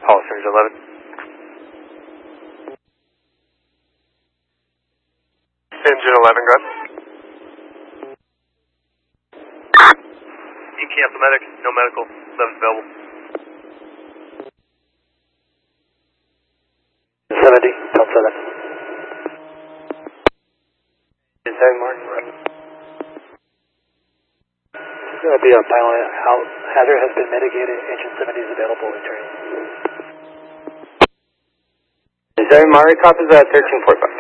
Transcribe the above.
Policy Engine 11. Engine 11, go ahead. Cancel medic, no medical, 7's available. 70, tell 7. Is that Mark? It's going to be a final out. Hazard has been mitigated, engine 70 is available, returning. Is that Mark? Copies at 1345.